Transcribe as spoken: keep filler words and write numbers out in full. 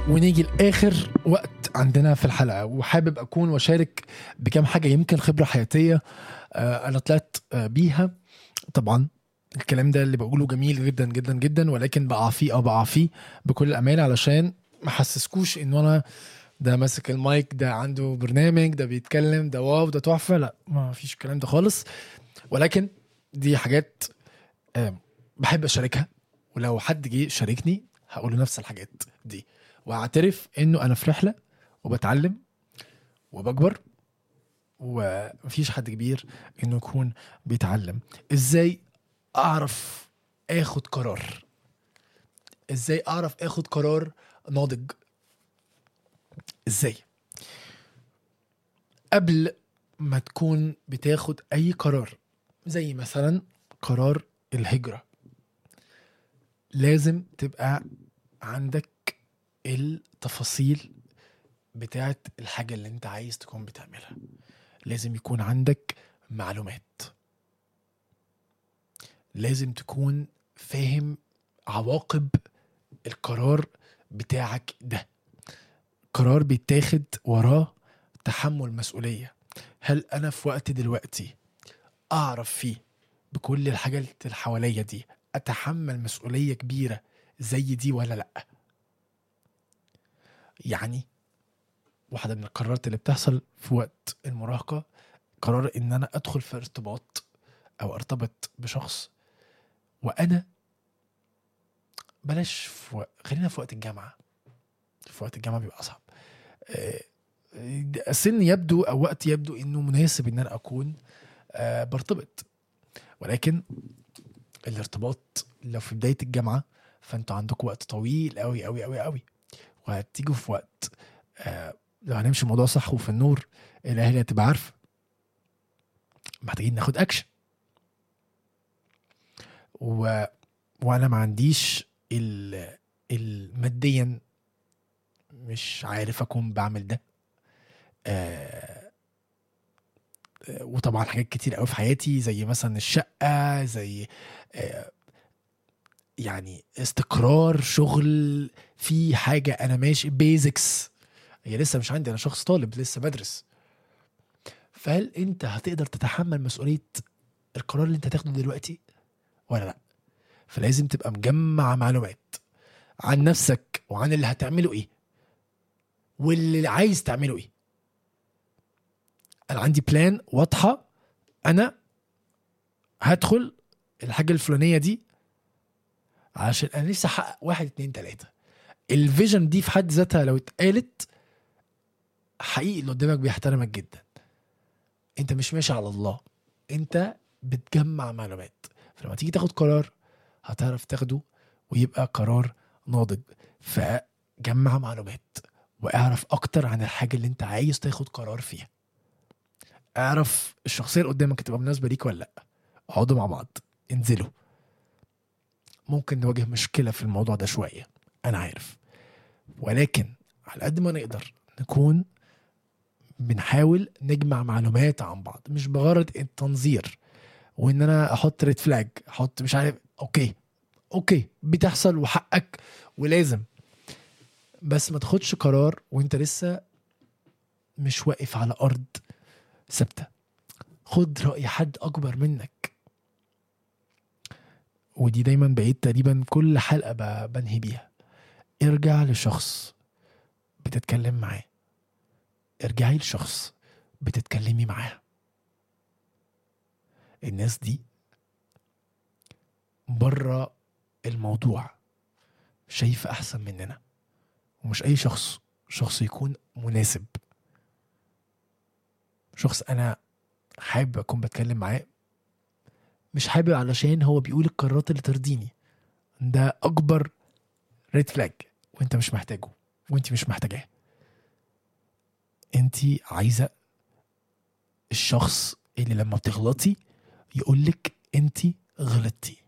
ونيجي لآخر وقت عندنا في الحلقة، وحابب أكون وشارك بكم حاجة يمكن خبرة حياتية أنا طلعت بيها. طبعا الكلام ده اللي بقوله جميل جدا جدا جدا، ولكن بقع فيه أو بقع فيه بكل أمان علشان ما حسسكوش إنه أنا ده ماسك المايك، ده عنده برنامج، ده بيتكلم، ده واو، ده تحفة. لا، ما فيش الكلام ده خالص. ولكن دي حاجات بحب أشاركها، ولو حد جه شاركني هقوله نفس الحاجات دي، واعترف انه انا في رحلة وبتعلم وبكبر، ومفيش حد كبير انه يكون بيتعلم. ازاي اعرف اخد قرار؟ ازاي اعرف اخد قرار ناضج؟ ازاي قبل ما تكون بتاخد اي قرار، زي مثلا قرار الهجرة، لازم تبقى عندك التفاصيل بتاعت الحاجة اللي انت عايز تكون بتعملها. لازم يكون عندك معلومات، لازم تكون فاهم عواقب القرار بتاعك ده. قرار بيتاخد وراه تحمل مسؤولية. هل أنا في وقت دلوقتي أعرف فيه بكل الحاجات اللي حواليا دي أتحمل مسؤولية كبيرة زي دي ولا لأ؟ يعني واحدة من القرارات اللي بتحصل في وقت المراهقة قرار إن أنا أدخل في ارتباط أو ارتبط بشخص، وأنا بلاش في وقت، خلينا في وقت الجامعة. في وقت الجامعة بيبقى أصعب. السن يبدو أو وقت يبدو إنه مناسب إن أنا أكون برتبط، ولكن الارتباط لو في بداية الجامعة فأنتوا عندكم وقت طويل أوي أوي أوي أوي، وهتيجوا في وقت لو هنمشي الموضوع صح وفي النور الأهل هتبقى عارفة محتاجين ناخد أكشن. و... وأنا ما عنديش ال... الماديا مش عارف أكون بعمل ده. آه... وطبعا حاجات كتير قوي في حياتي زي مثلا الشقة، زي آه... يعني استقرار شغل، في حاجة أنا ماشي بيزكس هي لسه مش عندي. أنا شخص طالب لسه بدرس. فهل أنت هتقدر تتحمل مسؤولية القرار اللي أنت تاخده دلوقتي ولا لأ؟ فلازم تبقى مجمع معلومات عن نفسك وعن اللي هتعمله إيه واللي عايز تعمله إيه. أنا عندي بلان واضحة، أنا هدخل الحاجة الفلانية دي عشان أنا لسه حقق واحد اتنين تلاتة. الفيجن دي في حد ذاتها لو اتقالت حقيقي اللي قدامك بيحترمك جدا. انت مش ماشي على الله، انت بتجمع معلومات، فلما تيجي تاخد قرار هتعرف تاخده ويبقى قرار ناضج. فجمع معلومات واعرف اكتر عن الحاجة اللي انت عايز تاخد قرار فيها. اعرف الشخصية اللي قدامك تبقى مناسبة ليك ولا لا. اقعدوا مع بعض، انزلوا. ممكن نواجه مشكلة في الموضوع ده شوية، انا عارف، ولكن على قد ما نقدر نكون بنحاول نجمع معلومات عن بعض، مش بغرض التنظير وان انا احط ريد فلاج، احط مش عارف. اوكي اوكي بتحصل وحقك ولازم، بس ما تاخدش قرار وانت لسه مش واقف على ارض ثابته. خد رأي حد اكبر منك. ودي دايما بقيت تقريبا كل حلقة بنهي بيها. ارجع لشخص بتتكلم معاه، ارجعي لشخص بتتكلمي معاه. الناس دي بره الموضوع شايف احسن مننا، ومش اي شخص شخص يكون مناسب، شخص انا حابب اكون بتكلم معاه، مش حابب علشان هو بيقول القرارات اللي ترضيني. ده اكبر ريد فلاج، وانت مش محتاجه وانت مش محتاجاه. انت عايزة الشخص اللي لما بتغلطي يقولك انت غلطتي،